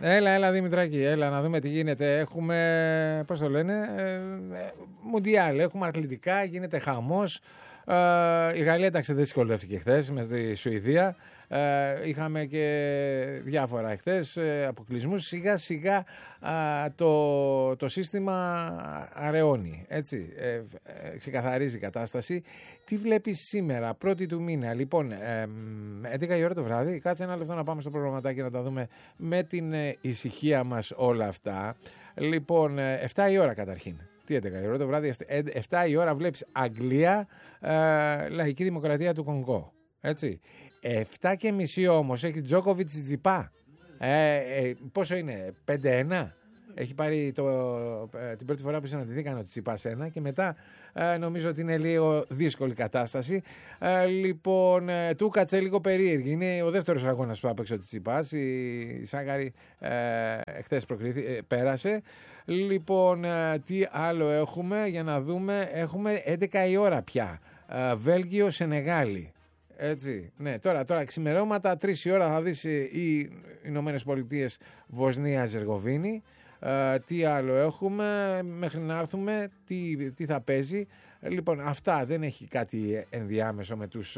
Έλα Δημητράκη, έλα να δούμε τι γίνεται. Έχουμε, πώς το λένε, Μουντιάλ, έχουμε αθλητικά, γίνεται χαμός. Η Γαλλία, εντάξει, δεν δυσκολεύτηκε χθες με τη Σουηδία. Είχαμε και διάφορα χθες αποκλεισμούς. Σιγά σιγά το σύστημα αραιώνει, έτσι, ξεκαθαρίζει η κατάσταση. Τι βλέπεις σήμερα, 1η του μήνα? Λοιπόν, 11 η ώρα το βράδυ. Κάτσε ένα λεπτό να πάμε στο προγραμματάκι να τα δούμε με την ησυχία μας όλα αυτά. Λοιπόν, 7 η ώρα καταρχήν. Τι 11 η ώρα το βράδυ? 7 η ώρα βλέπεις Αγγλία, Λαϊκή Δημοκρατία του Κονγκό. Έτσι. 7:30 όμως έχει Τζόκοβιτ Τσιτσιπά. Πόσο είναι? 5-1. Έχει πάρει την πρώτη φορά που συναντηθήκαν ο Τσιτσιπάς 1 και μετά νομίζω ότι είναι λίγο δύσκολη κατάσταση. Λοιπόν, του κάτσε λίγο περίεργη. Είναι ο δεύτερος αγώνας που έπαιξε ο Τσιτσιπάς. Η Σάγκαρη χθες πέρασε. Λοιπόν, τι άλλο έχουμε για να δούμε? Έχουμε 11 η ώρα πια. Βέλγιο, Σενεγάλη. Έτσι, ναι, τώρα ξημερώματα 3 η ώρα θα δεις οι Ηνωμένες Πολιτείες, Βοσνία, Ζεργοβίνη. Τι άλλο έχουμε μέχρι να έρθουμε, τι θα παίζει? Λοιπόν, αυτά, δεν έχει κάτι ενδιάμεσο με τους,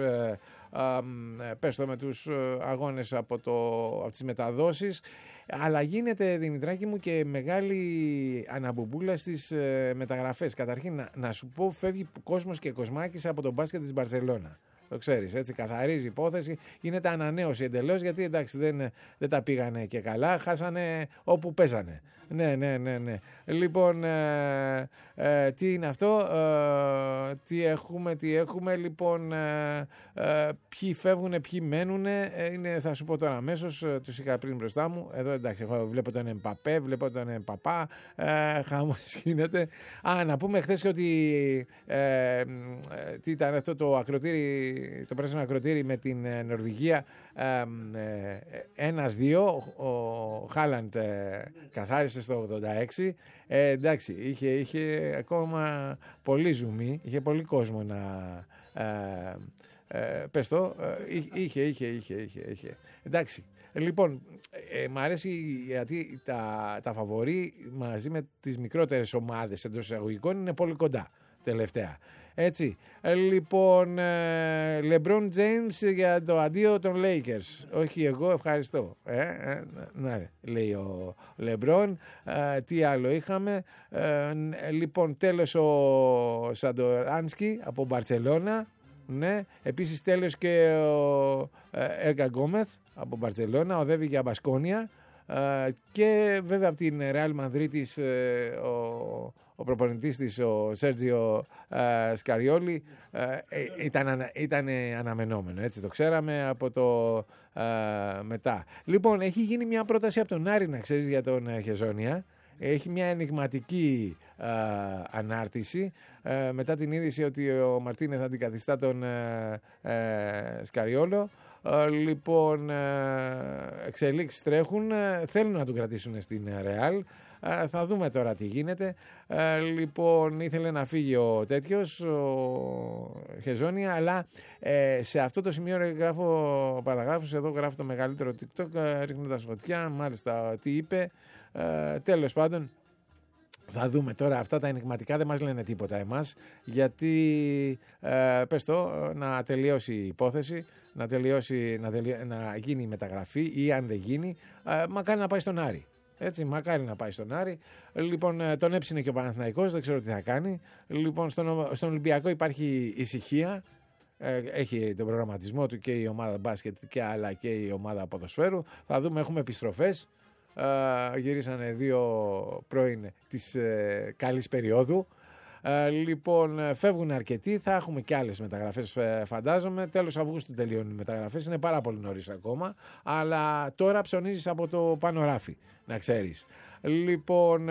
με τους αγώνες από τις μεταδόσεις. Αλλά γίνεται, Δημητράκη μου, και μεγάλη αναμπουμπούλα στις μεταγραφές. Καταρχήν να σου πω, φεύγει κόσμος και κοσμάκης από τον μπάσκετ της Μπαρσελόνα. Το ξέρεις, έτσι, καθαρίζει η υπόθεση, γίνεται ανανέωση εντελώς, γιατί εντάξει δεν τα πήγανε και καλά, χάσανε όπου παίζανε. Ναι. Λοιπόν, τι είναι αυτό, τι έχουμε, λοιπόν, ποιοι φεύγουν, ποιοι μένουν, θα σου πω τώρα αμέσως, τους είχα πριν μπροστά μου, εδώ εντάξει, εγώ βλέπω τον Εμπαπέ, βλέπω τον Εμπαπά, χαμός γίνεται. Να πούμε χθες ότι τι ήταν αυτό το ακροτήρι, το πράσινο ακροτήρι με την Νορβηγία, 1-2, ο Χάλαντ καθάρισε στο 86. Εντάξει, είχε ακόμα πολύ ζουμί, είχε πολύ κόσμο να πες το, είχε. Εντάξει, λοιπόν, μ' αρέσει γιατί τα φαβορί μαζί με τις μικρότερες ομάδες εντός εισαγωγικών είναι πολύ κοντά τελευταία. Έτσι, λοιπόν, LeBron James για το αντίο των Lakers. Όχι εγώ, ευχαριστώ. Ναι, λέει ο LeBron. Τι άλλο είχαμε? Λοιπόν, τέλος ο Σαντοράνσκι από Μπαρτσελώνα. Ναι, επίσης τέλος και ο Έργα Γκόμεθ από Μπαρτσελώνα, οδεύει για Μπασκόνια. Και βέβαια από την Ρεάλ Μαδρίτης ο προπονητής της, ο Σέρτζιο Σκαριόλι, ήταν αναμενόμενο, έτσι το ξέραμε από το μετά. Λοιπόν, έχει γίνει μια πρόταση από τον Άρη, να ξέρεις, για τον Χεζόνια. Έχει μια ενιγματική ανάρτηση μετά την είδηση ότι ο Μαρτίνεθ αντικαθιστά τον Σκαριόλο. Λοιπόν, εξελίξεις τρέχουν, θέλουν να τον κρατήσουν στην Ρεάλ. Θα δούμε τώρα τι γίνεται. Λοιπόν, ήθελε να φύγει ο τέτοιος, ο Χεζόνια, αλλά σε αυτό το σημείο γράφω παραγράφους, εδώ γράφω το μεγαλύτερο TikTok, ρίχνοντας φωτιά, μάλιστα τι είπε. Τέλος πάντων, θα δούμε τώρα, αυτά τα ενιγματικά δεν μας λένε τίποτα εμάς, γιατί πες το, να τελειώσει η υπόθεση, να γίνει η μεταγραφή, ή αν δεν γίνει, μακάρι να πάει στον Άρη. Έτσι, μακάρι να πάει στον Άρη. Λοιπόν, τον έψινε και ο Παναθηναϊκός, δεν ξέρω τι θα κάνει. Λοιπόν, στον Ολυμπιακό υπάρχει ησυχία. Έχει τον προγραμματισμό του και η ομάδα μπάσκετ αλλά και η ομάδα ποδοσφαίρου. Θα δούμε, έχουμε επιστροφές. Γυρίσανε 2 πρώην της καλής περίοδου. Λοιπόν, φεύγουν αρκετοί, θα έχουμε και άλλες μεταγραφές, φαντάζομαι. Τέλος Αυγούστου τελειώνουν οι μεταγραφές, είναι πάρα πολύ νωρίς ακόμα, αλλά τώρα ψωνίζεις από το πάνω ράφι, να ξέρεις. Λοιπόν,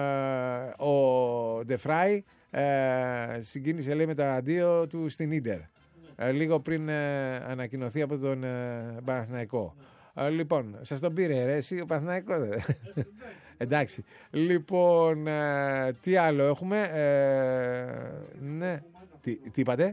ο Ντεφράι συγκίνησε, λέει, με το αντίο του στην Ίντερ, λίγο πριν ανακοινωθεί από τον Παναθηναϊκό. Λοιπόν, σας τον πήρε ρε εσύ ο Παναθηναϊκός? Εντάξει. Λοιπόν, τι άλλο έχουμε? Ναι. Τι είπατε?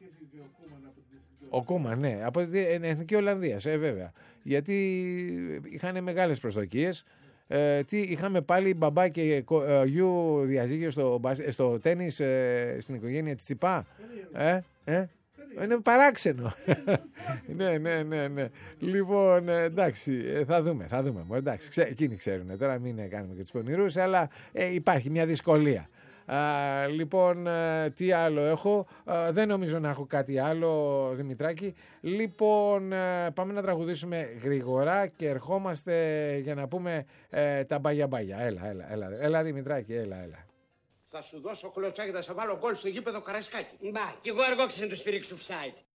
Ο Κούμαν, ναι. Από την Εθνική Ολλανδία, βέβαια. Γιατί είχαν μεγάλες προσδοκίες. Τι είχαμε πάλι μπαμπά και γιου διαζύγιο στο τένις στην οικογένεια της Τσιπά. Είναι παράξενο. Ναι. Λοιπόν, εντάξει, θα δούμε. Εντάξει, εκείνοι ξέρουν. Τώρα μην κάνουμε και τους πονηρούς, αλλά υπάρχει μια δυσκολία. Λοιπόν, τι άλλο έχω? Δεν νομίζω να έχω κάτι άλλο, Δημητράκη. Λοιπόν, πάμε να τραγουδήσουμε γρήγορα και ερχόμαστε για να πούμε τα μπαγια-μπαγια. Έλα Δημητράκη, έλα. Θα σου δώσω κλωτσάκι να σε βάλω γκολ στο γήπεδο Καραϊσκάκη. Μπα, κι εγώ αργό ξεν του σφυρίξου φσάιτ.